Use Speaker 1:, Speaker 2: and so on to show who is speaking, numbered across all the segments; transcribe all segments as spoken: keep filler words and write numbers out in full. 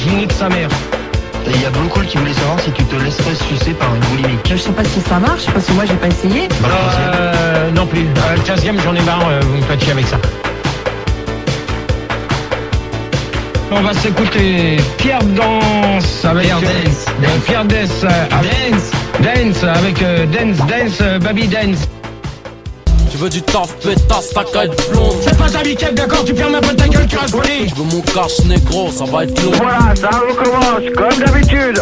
Speaker 1: nique sa mère.
Speaker 2: Il y a Blue Call qui voulait savoir si tu te laisserais sucer par une boulimique.
Speaker 3: Je sais pas si ça marche, parce que moi j'ai pas essayé.
Speaker 1: Bah, euh, non plus. Euh, le quinzième, j'en ai marre, euh, vous me faites chier avec ça. On va s'écouter Pierre Danse avec
Speaker 4: Pierre
Speaker 1: euh,
Speaker 4: Dance.
Speaker 1: euh, Pierre Dance euh, avec Dance avec euh, Dance Dance euh, Baby Dance.
Speaker 5: Tu veux du taf, pétasse, ta caille blonde.
Speaker 1: C'est pas ta week-end, d'accord, tu fermes un peu ta gueule, tu racontes.
Speaker 5: Je veux mon cash négro, ça va être long.
Speaker 1: Voilà, ça recommence comme d'habitude.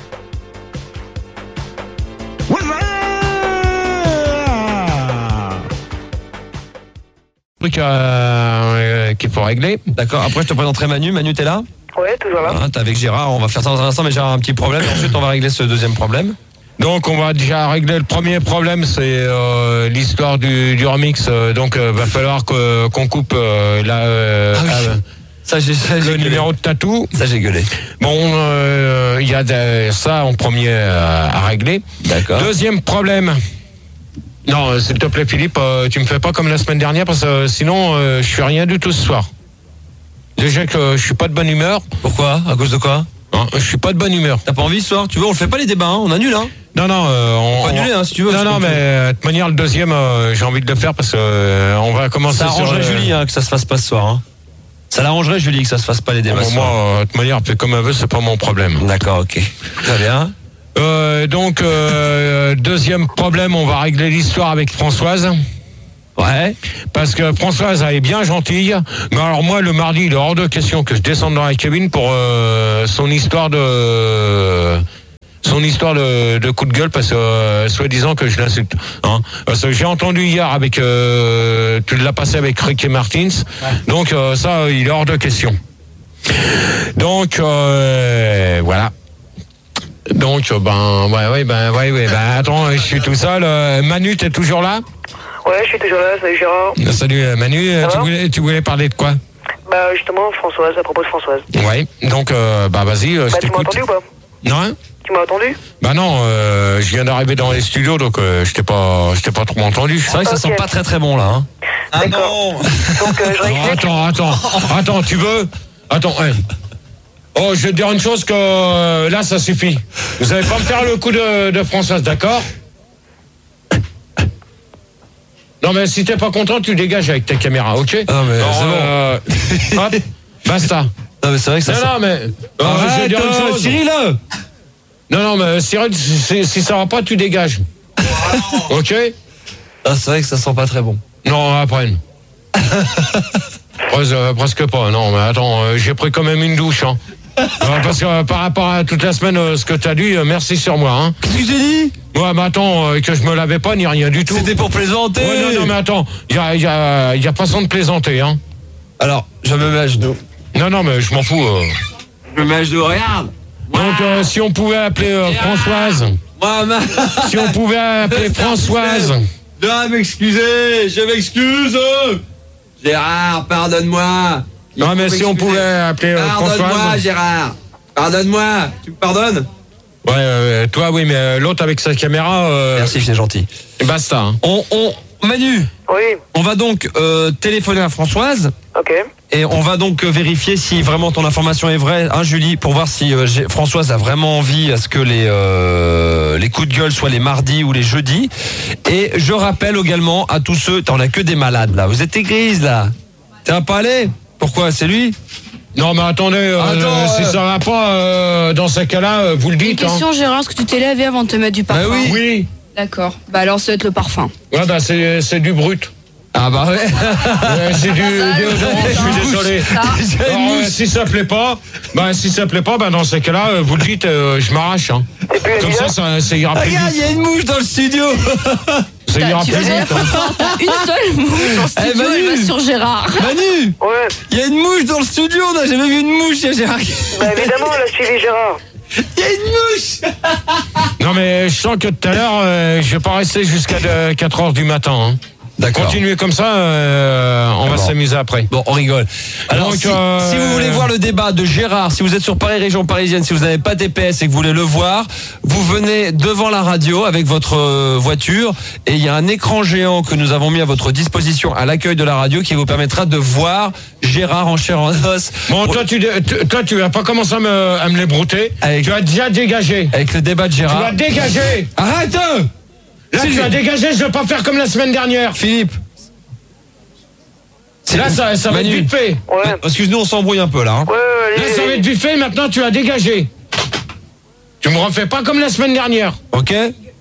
Speaker 1: Truc euh, euh, qu'il faut régler.
Speaker 4: D'accord, après je te présenterai Manu. Manu, t'es là?
Speaker 6: Ouais, toujours là.
Speaker 4: Ah, t'es avec Gérard, on va faire ça dans un instant, mais Gérard a un petit problème. Et ensuite, on va régler ce deuxième problème.
Speaker 1: Donc on va déjà régler le premier problème, c'est euh, l'histoire du, du remix. Euh, donc euh, va falloir que, qu'on coupe euh, la, euh,
Speaker 4: Ah oui.
Speaker 1: euh,
Speaker 4: Ça, j'ai, ça, j'ai
Speaker 1: le
Speaker 4: gueulé.
Speaker 1: numéro de tatou.
Speaker 4: Ça, j'ai gueulé.
Speaker 1: Bon, il euh, y a de, ça en premier à, à régler.
Speaker 4: D'accord.
Speaker 1: Deuxième problème. Non, euh, s'il te plaît Philippe, euh, tu me fais pas comme la semaine dernière parce que euh, sinon euh, je suis rien du tout ce soir. Déjà que euh, je suis pas de bonne humeur.
Speaker 4: Pourquoi? À cause de quoi?
Speaker 1: Hein, je suis pas de bonne humeur.
Speaker 4: T'as pas envie ce soir? Tu veux, on le fait pas les débats, hein? On annule, hein?
Speaker 1: Non, non, euh, on
Speaker 4: On peut annuler, hein, si tu veux.
Speaker 1: Non, non, mais euh, de toute manière, le deuxième, euh, j'ai envie de le faire parce que euh, on va commencer.
Speaker 4: Ça
Speaker 1: sur,
Speaker 4: arrangerait
Speaker 1: euh,
Speaker 4: Julie, hein, que ça se fasse pas ce soir, hein. Ça l'arrangerait Julie que ça se fasse pas les débats
Speaker 1: bon,
Speaker 4: ce
Speaker 1: moi,
Speaker 4: soir.
Speaker 1: euh, de toute manière, fais comme elle veut, c'est pas mon problème.
Speaker 4: D'accord, ok. Très bien.
Speaker 1: Euh, donc, euh, deuxième problème, on va régler l'histoire avec Françoise.
Speaker 4: Ouais.
Speaker 1: Parce que Françoise, elle est bien gentille. Mais alors moi, le mardi, il est hors de question que je descende dans la cabine pour euh, son histoire de... Son histoire de, de coup de gueule, parce que euh, soi-disant que je l'insulte. Hein. Parce que j'ai entendu hier avec... Euh, tu l'as passé avec Ricky Martins. Ouais. Donc euh, ça, il est hors de question. Donc, euh, voilà. Donc, ben, ouais, ouais, ben, ouais, ouais, ben, attends, je suis tout seul. Euh, Manu, t'es toujours là?
Speaker 6: Ouais, je suis toujours là, salut Gérard.
Speaker 1: Salut euh, Manu,
Speaker 6: Ça
Speaker 1: tu
Speaker 6: va
Speaker 1: voulais, tu voulais parler de quoi?
Speaker 6: Bah justement, Françoise, à propos de Françoise.
Speaker 1: Ouais, donc, euh, bah vas-y, euh, je
Speaker 6: Bah tu m'as
Speaker 1: t'écoute.
Speaker 6: entendu ou pas?
Speaker 1: Non, hein?
Speaker 6: Tu m'as entendu?
Speaker 1: Bah non, euh, je viens d'arriver dans les studios, donc euh, je t'ai pas, je t'ai pas trop entendu.
Speaker 4: C'est vrai que ça
Speaker 6: Ok.
Speaker 4: sent pas très très bon, là, hein.
Speaker 6: Ah D'accord. Donc euh, je
Speaker 1: Non,
Speaker 6: réexplique.
Speaker 1: attends, attends, attends, tu veux? Attends, ouais. Oh, je vais te dire une chose que euh, là, ça suffit. Vous allez pas me faire le coup de, de Françoise, d'accord? Non, mais si t'es pas content, tu dégages avec ta caméra, ok?
Speaker 4: Ah, mais
Speaker 1: Alors,
Speaker 4: c'est bon.
Speaker 1: euh, hop, basta.
Speaker 4: Non, mais c'est vrai que ça
Speaker 1: Non,
Speaker 4: sent...
Speaker 1: non, mais... Alors, je vais
Speaker 4: Arrête,
Speaker 1: dire une
Speaker 4: euh,
Speaker 1: chose.
Speaker 4: Cyril!
Speaker 1: Non, non, mais Cyril, si, si ça va pas, tu dégages. Ok?
Speaker 4: Ah, c'est vrai que ça sent pas très bon.
Speaker 1: Non, après. Pres- euh, presque pas, non, mais attends, euh, j'ai pris quand même une douche, hein. Euh, parce que euh, par rapport à toute la semaine, euh, ce que t'as dit, euh, merci sur moi, hein.
Speaker 4: Qu'est-ce que j'ai dit?
Speaker 1: Ouais, mais attends, euh, que je me lavais pas, ni rien du tout.
Speaker 4: C'était pour plaisanter!
Speaker 1: Ouais, non, non, mais attends, il y a, y, a, y a façon de plaisanter, hein.
Speaker 4: Alors, je me mets à genoux.
Speaker 1: Non, non, mais je m'en fous. euh.
Speaker 4: Je me mets à genoux, regarde!
Speaker 1: Donc, euh, si on pouvait appeler euh, Françoise,
Speaker 4: Moi, ma...
Speaker 1: si on pouvait appeler Françoise,
Speaker 4: Je dois m'excuser, je m'excuse! Gérard, pardonne-moi! Il
Speaker 1: non,
Speaker 4: faut
Speaker 1: mais si on
Speaker 4: m'excuser.
Speaker 1: pouvait appeler euh,
Speaker 4: Pardonne-moi,
Speaker 1: Françoise.
Speaker 4: Gérard! Pardonne-moi! Tu me pardonnes?
Speaker 1: Ouais, euh, toi, oui, mais euh, l'autre avec sa caméra, euh,
Speaker 4: Merci, c'est gentil.
Speaker 1: basta, hein.
Speaker 4: On, on, Manu,
Speaker 6: Oui,
Speaker 4: on va donc euh, téléphoner à Françoise
Speaker 6: ok.
Speaker 4: et on va donc euh, vérifier si vraiment ton information est vraie, hein, Julie, pour voir si euh, j'ai- Françoise a vraiment envie à ce que les euh, les coups de gueule soient les mardis ou les jeudis. Et je rappelle également à tous ceux, t'en as que des malades là, vous êtes grises là. T'es un palais? Pourquoi? C'est lui?
Speaker 1: Non, mais attendez, euh,
Speaker 4: Attends,
Speaker 1: euh, si
Speaker 4: euh.
Speaker 1: ça va pas, euh, dans ces cas-là, euh, vous le
Speaker 7: Une
Speaker 1: dites, hein.
Speaker 7: question, Gérard, est-ce que tu t'es lavé avant de te mettre du parfum?
Speaker 4: Bah oui.
Speaker 1: Oui.
Speaker 7: D'accord. Bah alors, ça va être le parfum.
Speaker 1: Ouais, bah, c'est, c'est du brut.
Speaker 4: Ah bah ouais.
Speaker 1: Ouais, c'est du déodorant, je suis désolé.
Speaker 7: Ça.
Speaker 1: Alors, euh, si ça plaît pas, bah, si ça plaît pas, bah, dans ces cas-là, euh, vous le dites, euh, je m'arrache, hein.
Speaker 6: Et puis
Speaker 1: Comme ça, ça, ça ira plus
Speaker 4: Regarde, il
Speaker 1: vite.
Speaker 4: y a une mouche dans le studio.
Speaker 1: Ça ira
Speaker 7: Tu
Speaker 1: plus
Speaker 7: vas
Speaker 1: vite, hein.
Speaker 7: T'as une seule mouche en studio,
Speaker 4: Manu.
Speaker 7: elle va sur Gérard.
Speaker 4: Manu,
Speaker 6: Ouais,
Speaker 4: il y a une mouche dans le studio, on n'a jamais vu une mouche, il y a Gérard.
Speaker 6: bah évidemment, elle a suivi Gérard.
Speaker 4: Il y a une mouche.
Speaker 1: Non, mais je sens que tout à l'heure, euh, je vais pas rester jusqu'à euh, quatre heures du matin, hein.
Speaker 4: D'accord.
Speaker 1: Continuez comme ça, euh, on va
Speaker 4: Bon.
Speaker 1: s'amuser après.
Speaker 4: Bon, on rigole. Alors,
Speaker 1: Donc,
Speaker 4: si,
Speaker 1: euh,
Speaker 4: si vous voulez voir le débat de Gérard, si vous êtes sur Paris, région parisienne, si vous n'avez pas T P S et que vous voulez le voir, vous venez devant la radio avec votre euh, voiture et il y a un écran géant que nous avons mis à votre disposition à l'accueil de la radio qui vous permettra de voir Gérard en chair en os.
Speaker 1: Bon,
Speaker 4: Pour-
Speaker 1: toi, tu, tu- toi, tu vas pas commencer à me, à me les brouter.
Speaker 4: Avec-
Speaker 1: Tu as déjà dégagé.
Speaker 4: avec le débat de
Speaker 1: Tu
Speaker 4: Gérard.
Speaker 1: vas dégager.
Speaker 4: Arrête
Speaker 1: Là,
Speaker 4: Si,
Speaker 1: tu
Speaker 4: je-
Speaker 1: vas dégager, je vais pas faire comme la semaine dernière.
Speaker 4: Philippe.
Speaker 1: Là, ça, ça va être
Speaker 4: Manu.
Speaker 1: vite fait.
Speaker 6: Ouais.
Speaker 4: Excuse-nous, on s'embrouille un peu là. hein.
Speaker 6: Ouais, ouais,
Speaker 1: Là,
Speaker 6: allez,
Speaker 1: ça va
Speaker 6: allez.
Speaker 1: être vite fait, maintenant, tu as dégagé. Tu me refais pas comme la semaine dernière.
Speaker 4: Ok.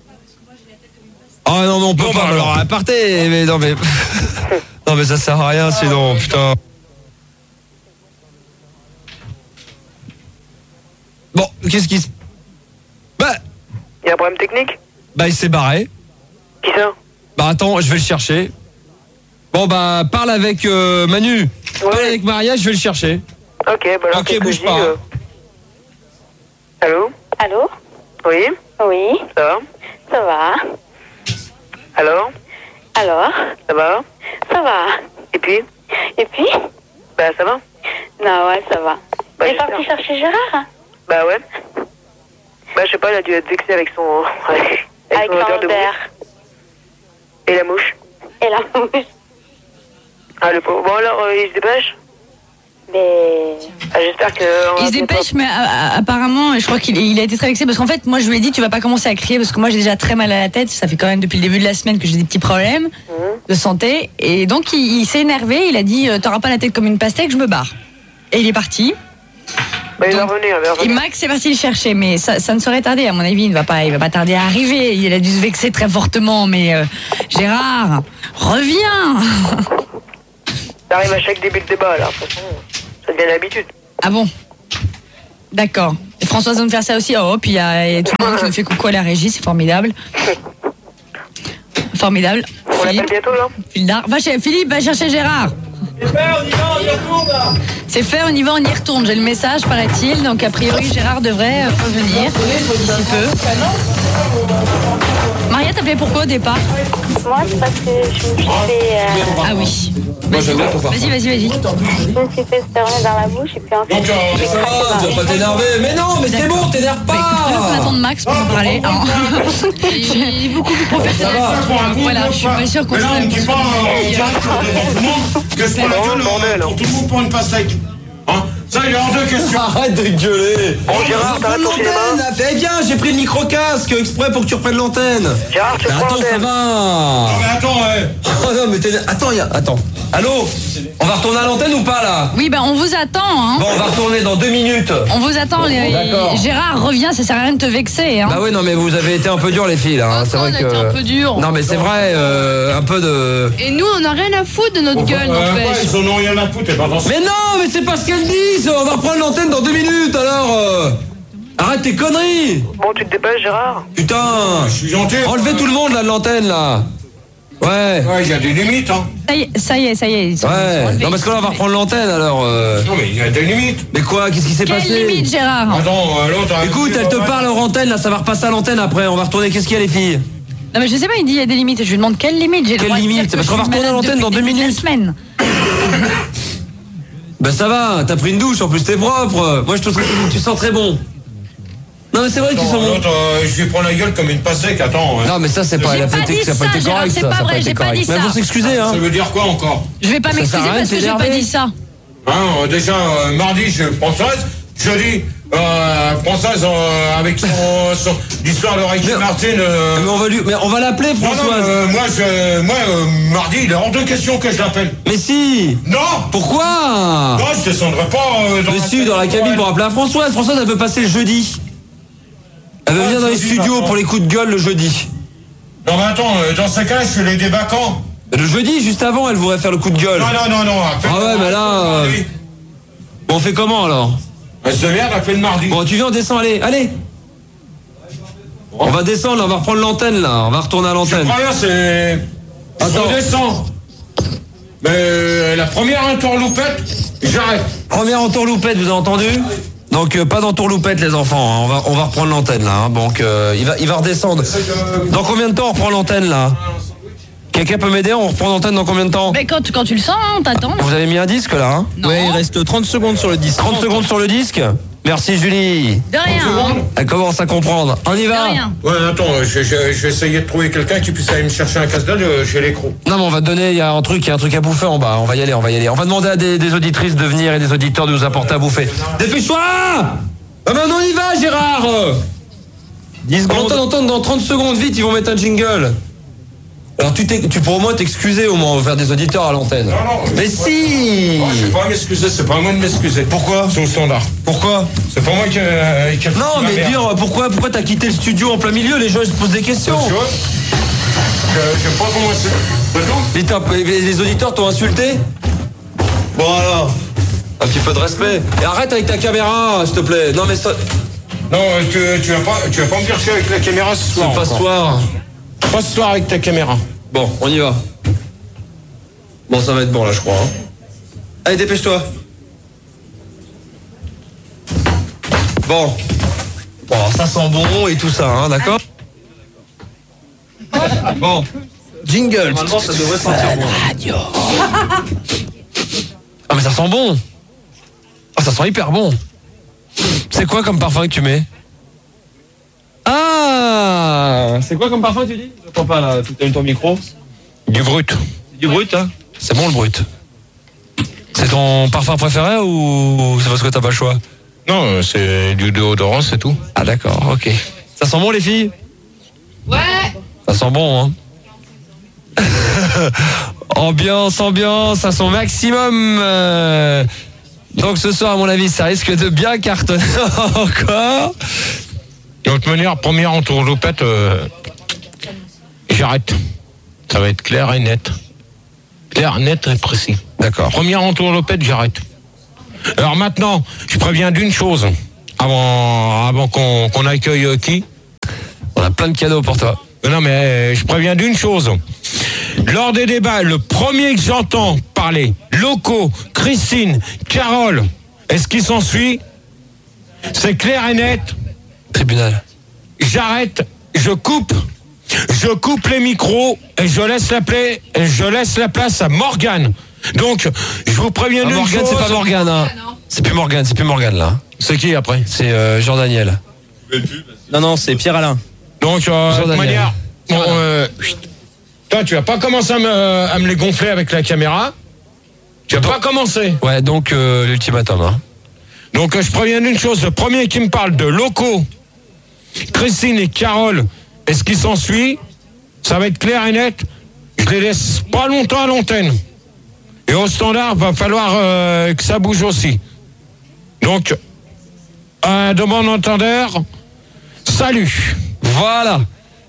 Speaker 4: Ah non mais on peut
Speaker 1: Bon,
Speaker 4: pas
Speaker 1: bah,
Speaker 4: alors
Speaker 1: alors.
Speaker 4: partez mais non mais non mais ça sert à rien sinon putain. Bon, qu'est-ce qui se Bah
Speaker 6: Il y a un problème technique?
Speaker 4: bah il s'est barré.
Speaker 6: Qui ça?
Speaker 4: Bah attends, je vais le chercher. Bon bah parle avec euh, Manu. Parle
Speaker 6: Ouais.
Speaker 4: avec Maria, je vais le chercher.
Speaker 6: Ok, bah alors
Speaker 4: Ok,
Speaker 6: qu'est-ce que
Speaker 4: bouge
Speaker 6: je dis,
Speaker 4: pas.
Speaker 6: euh Allô?
Speaker 8: Allô?
Speaker 6: Oui?
Speaker 8: Oui,
Speaker 6: Ça va?
Speaker 8: ça va.
Speaker 6: Alors?
Speaker 8: Alors?
Speaker 6: Ça va?
Speaker 8: Ça va.
Speaker 6: Et puis?
Speaker 8: Et puis?
Speaker 6: Bah ça va?
Speaker 8: Non, ouais, ça va.
Speaker 6: Bah,
Speaker 8: T'es
Speaker 6: j'espère.
Speaker 8: parti chercher Gérard?
Speaker 6: Bah ouais. Bah je sais pas, il a dû être vexé avec son... avec,
Speaker 8: Avec
Speaker 6: son odeur
Speaker 8: son
Speaker 6: de
Speaker 8: verre.
Speaker 6: mouche. Et la mouche.
Speaker 8: Et la mouche.
Speaker 6: Ah le pauvre. Bon alors, euh, il se dépêche?
Speaker 8: Mais...
Speaker 6: Ah, j'espère que... on
Speaker 7: Il
Speaker 6: va
Speaker 7: se
Speaker 6: bientôt-
Speaker 7: dépêche, mais euh, euh, apparemment, je crois qu'il il a été très vexé parce qu'en fait, moi, je lui ai dit, tu vas pas commencer à crier parce que moi, j'ai déjà très mal à la tête. Ça fait quand même depuis le début de la semaine que j'ai des petits problèmes
Speaker 6: Mhm.
Speaker 7: de santé. Et donc, il, il s'est énervé. Il a dit, euh, t'auras pas la tête comme une pastèque, je me barre. Et il est parti.
Speaker 6: Bah il va
Speaker 7: Donc,
Speaker 6: revenir, il va
Speaker 7: Et
Speaker 6: revenir.
Speaker 7: Max est parti le chercher, mais ça, ça ne saurait tarder. À mon avis, il ne va pas, il va pas tarder à arriver. Il a dû se vexer très fortement. Mais euh, Gérard, reviens.
Speaker 6: Ça arrive à chaque début de débat là, de toute façon, ça devient l'habitude.
Speaker 7: Ah bon? D'accord. Et Françoise va me faire ça aussi. Oh, puis il y a et tout le monde qui nous fait coucou à la régie, c'est formidable. Formidable.
Speaker 6: On l'appelle
Speaker 7: Philippe,
Speaker 6: bientôt là?
Speaker 7: Phildard. Va chez Philippe, va chercher Gérard. C'est fait, on y va, on y retourne. J'ai le message, paraît-il. Donc, a priori, Gérard devrait euh, revenir d'ici peu. Maria, t'appelais pourquoi au départ?
Speaker 8: Moi, c'est parce que je me suis fait... euh,
Speaker 7: Ah oui.
Speaker 4: Moi j'aime bien ton parfum.
Speaker 7: Vas-y, vas-y, vas-y.
Speaker 8: je me suis fait spermer dans la bouche et puis ensuite...
Speaker 1: Donc, euh,
Speaker 8: j'ai
Speaker 4: Ah,
Speaker 8: craqué
Speaker 4: tu
Speaker 8: dans
Speaker 4: vas pas t'énerver. Mais non, mais c'est bon, t'énerve
Speaker 7: Bah, écoute, là, on
Speaker 4: pas.
Speaker 7: attend de Max pour nous parler. hein. Il est beaucoup plus professionnel. Donc, voilà, je suis pas sûre qu'on
Speaker 1: Mais là,
Speaker 7: soit
Speaker 1: on dit pas euh, en direct devant tout le monde que c'est pour la
Speaker 6: Oh,
Speaker 1: gueule
Speaker 6: bordel.
Speaker 1: euh, pour tout le monde pour une pastèque. Hein? Ça, il est hors de question.
Speaker 4: Arrête de gueuler.
Speaker 6: Bon Gérard, t'arrêtes ton cinéma?
Speaker 4: Eh bien, j'ai pris le micro-casque exprès pour que tu reprennes l'antenne.
Speaker 6: Gérard, tu
Speaker 4: Mais
Speaker 6: prends
Speaker 4: attends, ça
Speaker 6: l'antenne.
Speaker 4: va.
Speaker 1: Non, mais attends, ouais.
Speaker 4: Oh non, mais t'es... Attends, y a... Attends. Allô? On va retourner à l'antenne ou pas, là?
Speaker 7: Oui, ben on vous attend. Hein.
Speaker 4: Bon, on va retourner dans deux minutes.
Speaker 7: On vous attend. les-
Speaker 4: D'accord.
Speaker 7: Gérard, reviens, ça sert à rien de te vexer. Hein.
Speaker 4: Bah oui, non, mais vous avez été un peu dur, les filles, là. hein. C'est
Speaker 7: on
Speaker 4: vrai
Speaker 7: a
Speaker 4: que...
Speaker 7: été un peu dur.
Speaker 4: Non, mais c'est vrai, euh, un peu de...
Speaker 7: Et nous, on n'a rien à foutre de notre gueule,
Speaker 1: Euh,
Speaker 7: n'empêche.
Speaker 1: ouais, ils en ont rien à foutre, et pas dans ce-
Speaker 4: Mais non, mais c'est pas ce qu'elles disent. On va reprendre l'antenne dans deux minutes, alors... euh. Arrête tes conneries.
Speaker 6: Bon, tu te dépêches Gérard?
Speaker 4: Putain.
Speaker 1: Je suis gentil.
Speaker 4: Enlevez tout le monde, là, de l'antenne, là. Ouais.
Speaker 1: Ouais, il y a des limites, hein.
Speaker 7: Ça y est, ça y est, ça y est. ils sont- ils sont
Speaker 4: Ouais.
Speaker 7: enlevés.
Speaker 4: Non, parce que là, on va reprendre l'antenne, alors... euh.
Speaker 1: Non, mais il y a des limites.
Speaker 4: Mais quoi? Qu'est-ce qui s'est
Speaker 7: Quelle
Speaker 4: passé?
Speaker 7: limite, Gérard?
Speaker 1: Attends, euh, l'autre... a-
Speaker 4: Écoute, elle te parle hors antenne, là, ça va repasser à l'antenne après. On va retourner. Qu'est-ce qu'il y a, les filles?
Speaker 7: Non, mais je sais pas, il dit il y a des limites. Je lui demande quelle limite. J'ai le
Speaker 4: Quelle
Speaker 7: droit de dire
Speaker 4: limite?
Speaker 7: que
Speaker 4: Parce
Speaker 7: je
Speaker 4: qu'on va
Speaker 7: suis
Speaker 4: retourner à
Speaker 7: malade
Speaker 4: l'antenne dans
Speaker 7: depuis
Speaker 4: deux
Speaker 7: le début de la
Speaker 4: minutes.
Speaker 7: semaine.
Speaker 4: Ben ça va, t'as pris une douche, en plus t'es propre. Moi je te trouve que tu sens très bon. Non mais c'est vrai que tu
Speaker 1: Attends,
Speaker 4: sens bon.
Speaker 1: l'autre, euh, je lui prends la gueule comme une pastèque, attends. hein.
Speaker 4: Non mais ça c'est pas,
Speaker 7: J'ai
Speaker 4: elle a
Speaker 7: pas
Speaker 4: été,
Speaker 7: dit
Speaker 4: ça a pas
Speaker 7: ça,
Speaker 4: été
Speaker 7: Gérard,
Speaker 4: correct
Speaker 7: c'est
Speaker 4: ça,
Speaker 7: pas
Speaker 4: ça a
Speaker 7: vrai,
Speaker 4: pas été
Speaker 7: j'ai pas
Speaker 4: correct.
Speaker 7: dit
Speaker 4: Mais
Speaker 7: ça.
Speaker 4: faut s'excuser hein.
Speaker 1: Ça veut dire quoi encore?
Speaker 7: Je vais pas m'excuser
Speaker 4: sert à rien
Speaker 7: parce
Speaker 4: de
Speaker 7: que j'ai pas
Speaker 4: s'énerver.
Speaker 7: dit ça.
Speaker 1: Hein, euh, déjà, euh, mardi, je Françoise, jeudi, euh, Françoise, euh, avec son, son l'histoire de Ricky
Speaker 4: Mais-
Speaker 1: Martin. euh,
Speaker 4: Mais on va lui, mais on va l'appeler
Speaker 1: non, non,
Speaker 4: Françoise.
Speaker 1: euh, moi, je, moi euh, mardi, il est hors de question que je l'appelle.
Speaker 4: Mais si.
Speaker 1: Non!
Speaker 4: Pourquoi?
Speaker 1: Non, je descendrai pas euh, dans
Speaker 4: Mais
Speaker 1: la
Speaker 4: si, dans la cabine pour appeler à Françoise. Françoise elle veut passer le jeudi. Elle veut
Speaker 1: Ah,
Speaker 4: venir dans les
Speaker 1: jeudi,
Speaker 4: studios
Speaker 1: d'accord.
Speaker 4: pour les coups de gueule le jeudi.
Speaker 1: Non, mais attends, euh, dans ce cas, je fais les débats quand?
Speaker 4: Le jeudi, juste avant, elle voudrait faire le coup de gueule.
Speaker 1: Non, non, non, non. appelle-
Speaker 4: Ah ouais, mais là, euh,
Speaker 1: mardi.
Speaker 4: Bon, on fait comment alors?
Speaker 1: Elle se merde, appelle mardi.
Speaker 4: Bon, tu viens, on descend, allez, allez. On va descendre, là, on va reprendre l'antenne, là. On va retourner à
Speaker 1: Je
Speaker 4: l'antenne.
Speaker 1: crois bien, c'est.
Speaker 4: Attends.
Speaker 1: Je redescends. Mais euh, la première entourloupette, j'arrête.
Speaker 4: Première entourloupette, vous avez entendu? Donc, euh, pas d'entourloupette, les enfants. hein. On va, on va reprendre l'antenne, là. hein. Donc, euh, il va, il va redescendre. Dans combien de temps on reprend l'antenne, là? Quelqu'un peut m'aider? On reprend l'antenne dans combien de temps?
Speaker 7: Mais quand, tu- quand tu le sens, hein, on t'attend.
Speaker 4: Vous avez mis un disque là, hein?
Speaker 7: Non.
Speaker 9: Ouais, il reste trente secondes sur le disque.
Speaker 4: trente secondes sur le disque. Merci Julie.
Speaker 7: De rien. Hein.
Speaker 4: Elle commence à comprendre. On y
Speaker 7: De
Speaker 4: va?
Speaker 7: rien.
Speaker 1: Ouais, attends, je, je, je vais essayer de trouver quelqu'un qui puisse aller me chercher un casse-dalle euh, chez l'écrou.
Speaker 4: Non mais on va te donner, il y a un truc, il y a un truc à bouffer en bas. On va y aller, on va y aller. On va demander à des, des auditrices de venir et des auditeurs de nous apporter à bouffer. Dépêche-toi! Ah ben on y va Gérard!
Speaker 9: dix
Speaker 4: On
Speaker 9: secondes.
Speaker 4: entend entendre dans trente secondes, vite, ils vont mettre un jingle. Alors tu, t'es- tu pourras au moins t'excuser au moins vers des auditeurs à l'antenne.
Speaker 1: Non, non.
Speaker 4: Mais si!
Speaker 1: Non, je sais pas à m'excuser, c'est pas à moi de m'excuser.
Speaker 4: Pourquoi?
Speaker 1: C'est au standard.
Speaker 4: Pourquoi?
Speaker 1: C'est pas moi qui, euh, qui a fait
Speaker 4: Non
Speaker 1: la
Speaker 4: mais
Speaker 1: merde.
Speaker 4: dire pourquoi pourquoi t'as quitté le studio en plein milieu, les gens ils se posent des questions.
Speaker 1: Tu vois Je je sais pas comment c'est. C'est tout.
Speaker 4: Et t'as- les, les auditeurs t'ont insulté? Bon alors, un petit peu de respect. Et arrête avec ta caméra, s'il te plaît. Non mais ça,
Speaker 1: Non, euh, tu, tu vas pas, tu vas pas me faire chier avec la caméra ce soir.
Speaker 4: c'est pas ce
Speaker 1: encore.
Speaker 4: soir.
Speaker 1: Pas ce soir avec ta caméra.
Speaker 4: Bon, on y va. Bon, ça va être bon là, je crois. hein. Allez, dépêche-toi. Bon. Bon, ça sent bon et tout ça, hein, d'accord? Bon.
Speaker 9: Jingle.
Speaker 4: Normalement, ça devrait sentir bon. Ah, mais ça sent bon. Ah, ça sent hyper bon. C'est quoi comme parfum que tu mets? Ah, c'est quoi comme parfum tu dis? J'entends pas là, tu as eu ton micro.
Speaker 1: Du brut.
Speaker 4: Du brut, hein? C'est bon le brut. C'est ton parfum préféré ou c'est parce que t'as pas le choix?
Speaker 1: Non, euh, c'est du déodorant, c'est tout.
Speaker 4: Ah d'accord, ok. Ça sent bon les filles?
Speaker 7: Ouais.
Speaker 4: Ça sent bon, hein? Ambiance, ambiance à son maximum. euh. Donc ce soir, à mon avis, ça risque de bien cartonner encore.
Speaker 1: De toute manière, première entourloupette, euh, j'arrête. Ça va être clair et net. Clair, net et précis.
Speaker 4: D'accord.
Speaker 1: Première entourloupette, j'arrête. Alors maintenant, je préviens d'une chose. Avant, avant qu'on qu'on accueille euh, qui
Speaker 4: On a plein de cadeaux pour toi.
Speaker 1: Non mais euh, je préviens d'une chose. Lors des débats, le premier que j'entends parler, Loco, Christine, Carole, et ce qui s'ensuit, c'est clair et net.
Speaker 4: Tribunal.
Speaker 1: J'arrête, je coupe, je coupe les micros et je laisse la, pla- je laisse la place à Morgane. Donc, je vous préviens
Speaker 4: Ah,
Speaker 1: d'une
Speaker 4: Morgane,
Speaker 1: chose.
Speaker 4: c'est pas Morgane, hein. C'est plus Morgane, c'est plus Morgane là.
Speaker 1: C'est qui après?
Speaker 4: C'est euh, Jean-Daniel.
Speaker 9: Non, non, c'est Pierre-Alain.
Speaker 1: Donc, euh, de toute
Speaker 4: Jean-Daniel.
Speaker 1: manière, bon, euh, chut. toi, tu vas pas commencer à me, à me les gonfler avec la caméra. Tu vas pas commencer.
Speaker 4: Ouais, donc euh, l'ultimatum, hein.
Speaker 1: Donc, euh, je préviens d'une chose. Le premier qui me parle de Loco, Christine et Carole, et ce qui s'ensuit, ça va être clair et net. Je les laisse pas longtemps à l'antenne. Et au standard, va falloir euh, que ça bouge aussi. Donc, à de bon entendeur, salut.
Speaker 4: Voilà.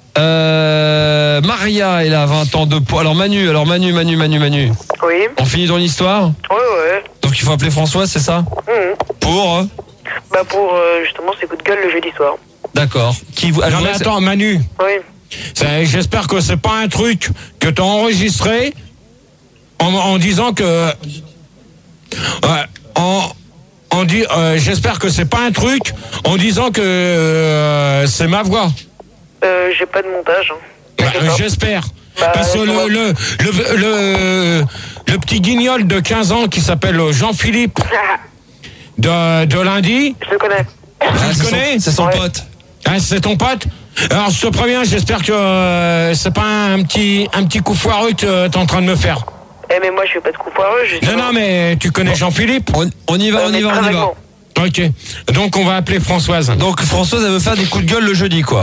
Speaker 4: Euh, Maria, elle a vingt ans de poids. Alors Manu, alors Manu, Manu, Manu, Manu.
Speaker 6: Oui.
Speaker 4: On finit ton histoire?
Speaker 6: Ouais, ouais.
Speaker 4: Donc il faut appeler Françoise, c'est ça?
Speaker 6: Mhm.
Speaker 4: Pour euh,
Speaker 6: Bah pour euh, justement ces coups de gueule le jeudi soir.
Speaker 4: D'accord. Qui vous...
Speaker 1: Non
Speaker 4: alors,
Speaker 1: mais
Speaker 4: c'est-
Speaker 1: attends, Manu,
Speaker 6: Oui.
Speaker 1: ça- j'espère que c'est pas un truc que t'as enregistré en, en disant que... Ouais, en... en dit, euh, j'espère que c'est pas un truc en disant que euh, c'est ma voix.
Speaker 6: Euh, j'ai pas de montage. Hein.
Speaker 1: Bah,
Speaker 6: T'inquiète pas.
Speaker 1: j'espère.
Speaker 6: Bah,
Speaker 1: Parce que
Speaker 6: je
Speaker 1: le,
Speaker 6: vois.
Speaker 1: le, le, le, le petit guignol de quinze ans qui s'appelle Jean-Philippe de, de lundi,
Speaker 6: Je le connais.
Speaker 4: Ah,
Speaker 1: tu
Speaker 4: c'est
Speaker 1: le
Speaker 4: son-
Speaker 1: connais?
Speaker 4: C'est son
Speaker 6: Ouais.
Speaker 4: pote.
Speaker 1: Hein, c'est ton pote? Alors je te préviens, j'espère que euh, c'est pas un petit, un petit coup foireux que t'es en train de me faire.
Speaker 6: Eh mais moi je fais pas de coup foireux.
Speaker 1: Non, non, mais tu connais Jean-Philippe?
Speaker 4: On, on y va, on y va, on y va.
Speaker 1: Ok. Donc on va appeler Françoise.
Speaker 4: Donc Françoise, elle veut faire des coups de gueule le jeudi, quoi.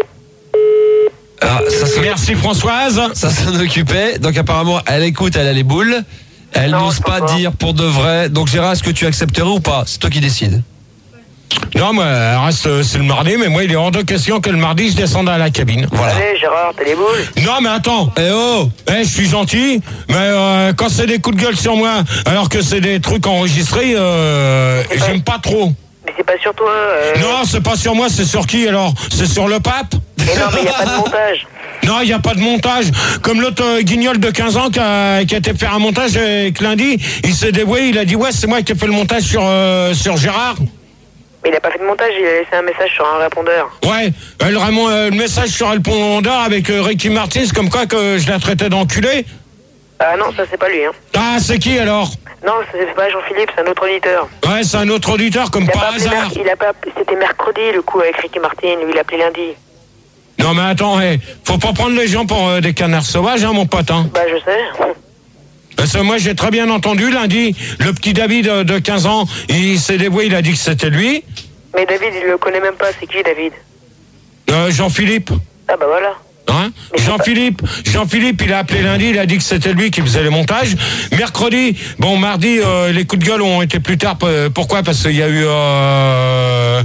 Speaker 4: Ah, ça se...
Speaker 1: Merci Françoise.
Speaker 4: Ça s'en occupait. Donc apparemment, elle écoute, elle a les boules. Elle
Speaker 6: Non,
Speaker 4: n'ose
Speaker 6: je
Speaker 4: pas
Speaker 6: pense pas.
Speaker 4: dire pour de vrai. Donc Gérard, est-ce que tu accepterais ou pas? C'est toi qui décides.
Speaker 1: Non, mais elle reste, euh, c'est le mardi, mais moi il est hors de question que le mardi je descende à la cabine.
Speaker 4: Voilà.
Speaker 6: Allez Gérard, t'as les boules.
Speaker 1: Non mais attends.
Speaker 4: Eh oh!
Speaker 1: Eh, je suis gentil, mais euh, quand c'est des coups de gueule sur moi, alors que c'est des trucs enregistrés, euh, j'aime pas trop.
Speaker 6: Mais c'est pas sur toi. Euh...
Speaker 1: Non, c'est pas sur moi, c'est sur qui alors? C'est sur le pape?
Speaker 6: Mais non, mais y a pas de montage.
Speaker 1: Non, il n'y a pas de montage. Comme l'autre euh, guignol de quinze ans qui a, qui a été faire un montage et que lundi, il s'est dévoué, il a dit ouais, c'est moi qui ai fait le montage sur, euh, sur Gérard.
Speaker 6: Mais il a pas fait de montage, il a laissé un message sur un répondeur.
Speaker 1: Ouais, euh, le, Ramon, euh, le message sur le répondeur avec euh, Ricky Martin, comme quoi que je la traitais d'enculé.
Speaker 6: Ah non, ça c'est pas lui, hein.
Speaker 1: Ah, c'est qui alors?
Speaker 6: Non, c'est pas Jean-Philippe, c'est un autre auditeur.
Speaker 1: Ouais, c'est un autre auditeur, comme
Speaker 6: Il a
Speaker 1: par
Speaker 6: pas appelé
Speaker 1: hasard.
Speaker 6: mer- il a pas, c'était mercredi le coup avec Ricky Martin, lui il a appelé lundi.
Speaker 1: Non, mais attends, hey, faut pas prendre les gens pour euh, des canards sauvages, hein, mon pote, hein.
Speaker 6: Bah je sais.
Speaker 1: Parce que moi, j'ai très bien entendu lundi, le petit David euh, de quinze ans, il s'est débrouillé, il a dit que c'était lui.
Speaker 6: Mais David, il le connaît même pas, c'est qui David?
Speaker 1: Euh, Jean-Philippe.
Speaker 6: Ah bah voilà.
Speaker 1: Hein Jean-Philippe, Jean-Philippe, il a appelé lundi, il a dit que c'était lui qui faisait les montages. Mercredi, bon, mardi, euh, les coups de gueule ont été plus tard. euh, Pourquoi? Parce qu'il y a eu, euh,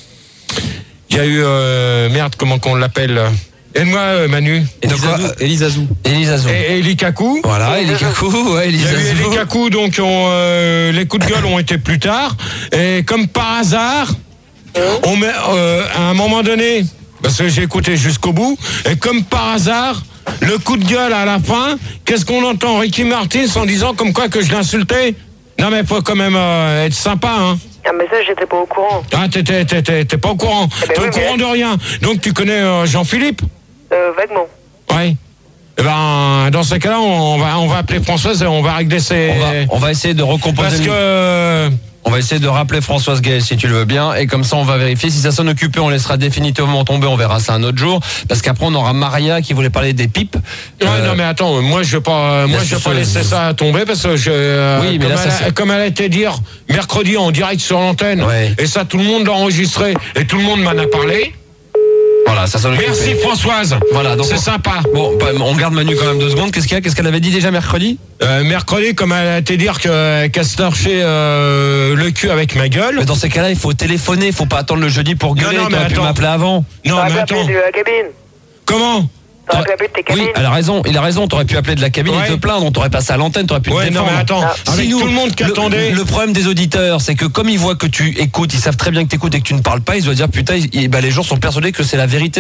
Speaker 1: il y a eu, euh, merde, comment qu'on l'appelle? Aide-moi, euh, Manu.
Speaker 4: Et donc quoi?
Speaker 9: Elisazou.
Speaker 4: Elisazou.
Speaker 1: Et Eli Kakou.
Speaker 4: Voilà, Eli Kakou, ouais,
Speaker 1: Il y a eu
Speaker 4: Elisazou.
Speaker 1: Eli Kakou, donc ont, euh, les coups de gueule ont été plus tard. Et comme par hasard, on met, euh, à un moment donné, parce que j'ai écouté jusqu'au bout, et comme par hasard, le coup de gueule à la fin, qu'est-ce qu'on entend? Ricky Martin en disant comme quoi que je l'insultais? Non mais faut quand même euh, être sympa, hein.
Speaker 6: Un message, j'étais pas au courant.
Speaker 1: Ah, t'es, t'es, t'es, t'es, t'es pas au courant.
Speaker 6: Eh ben
Speaker 1: T'es
Speaker 6: oui,
Speaker 1: au courant
Speaker 6: mais-
Speaker 1: de rien. Donc tu connais euh, Jean-Philippe?
Speaker 6: Euh, vaguement.
Speaker 1: Oui. Eh ben, dans ce cas-là, on va, on va appeler Françoise et on va régler ses...
Speaker 4: On va, on va essayer de recomposer.
Speaker 1: Parce
Speaker 4: le-
Speaker 1: que...
Speaker 4: On va essayer de rappeler Françoise Gaël si tu le veux bien, et comme ça on va vérifier. Si ça sonne occupé, on laissera définitivement tomber, on verra ça un autre jour, parce qu'après on aura Maria qui voulait parler des pipes.
Speaker 1: Ouais,
Speaker 4: Euh,
Speaker 1: non mais attends, moi je vais pas, moi
Speaker 4: là,
Speaker 1: je vais
Speaker 4: sur
Speaker 1: pas
Speaker 4: ce-
Speaker 1: laisser ça tomber parce que je, euh,
Speaker 4: Oui, mais
Speaker 1: comme,
Speaker 4: là, ça,
Speaker 1: elle, a-
Speaker 4: c'est-
Speaker 1: comme elle a été dire mercredi en direct sur l'antenne,
Speaker 4: Ouais.
Speaker 1: et ça tout le monde l'a enregistré et tout le monde m'en a parlé.
Speaker 4: Voilà, ça sonne occupé.
Speaker 1: Merci Françoise.
Speaker 4: Voilà, donc
Speaker 1: c'est
Speaker 4: on-
Speaker 1: sympa.
Speaker 4: Bon, bah, on garde Manu quand même deux secondes. Qu'est-ce qu'il y a? Qu'est-ce qu'elle avait dit déjà mercredi?
Speaker 1: Euh, mercredi, comme elle a été dire que qu'elle se torchait euh, le cul avec ma gueule.
Speaker 4: Mais dans ces cas-là, il faut téléphoner, il faut pas attendre le jeudi pour gueuler.
Speaker 1: non, mais
Speaker 4: T'aurais pu
Speaker 1: attends.
Speaker 4: m'appeler avant.
Speaker 1: Non
Speaker 6: T'aurais
Speaker 1: mais
Speaker 6: pu appeler
Speaker 1: attends.
Speaker 6: de la cabine.
Speaker 1: Comment?
Speaker 6: T'aurais pu appeler de tes
Speaker 4: Oui,
Speaker 6: cabines.
Speaker 4: elle a raison, il a raison. T'aurais pu appeler de la cabine
Speaker 1: Ouais.
Speaker 4: et te plaindre. On t'aurait passé à l'antenne, t'aurais pu te
Speaker 1: Ouais, non
Speaker 4: défendre.
Speaker 1: mais attends.
Speaker 6: Ah.
Speaker 1: Avec
Speaker 4: Si nous,
Speaker 1: tout le monde qui
Speaker 4: le-
Speaker 1: attendait.
Speaker 4: Le problème des auditeurs, c'est que comme ils voient que tu écoutes, ils savent très bien que tu écoutes et que tu ne parles pas, ils doivent dire putain, ils- bah, les gens sont persuadés que c'est la vérité.